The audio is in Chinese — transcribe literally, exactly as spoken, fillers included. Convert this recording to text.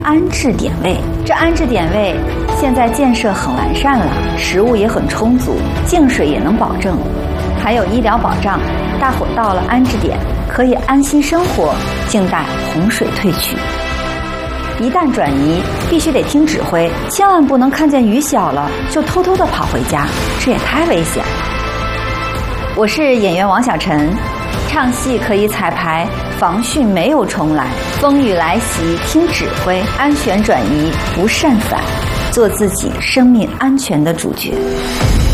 安置点位。这安置点位现在建设很完善了，食物也很充足，净水也能保证，还有医疗保障。大伙到了安置点，可以安心生活，静待洪水退去。一旦转移，必须得听指挥，千万不能看见雨小了就偷偷的跑回家，这也太危险了。我是演员王小晨，唱戏可以彩排，防汛没有重来，风雨来袭听指挥，安全转移不擅返，做自己生命安全的主角。